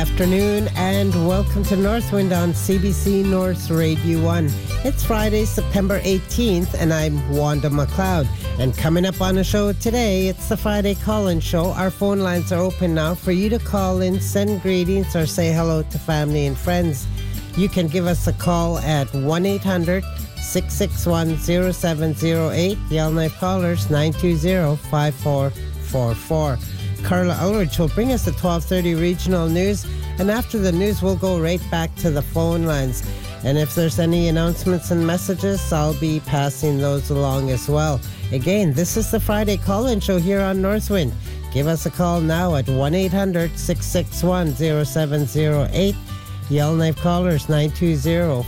Afternoon and welcome to Northwind on CBC North Radio 1. It's Friday, September 18th, and I'm Wanda McLeod. And coming up on the show today, it's the Friday Call-In Show. Our phone lines are open now for you to call in, send greetings, or say hello to family and friends. You can give us a call at 1-800-661-0708. Yellowknife callers 920-5444. Carla Ulrich will bring us the 12:30 regional news, and after the news we'll go right back to the phone lines. And if there's any announcements and messages, I'll be passing those along as well. Again, this is the Friday Call-In Show here on Northwind. Give us a call now at 1-800-661-0708. Yellowknife callers 920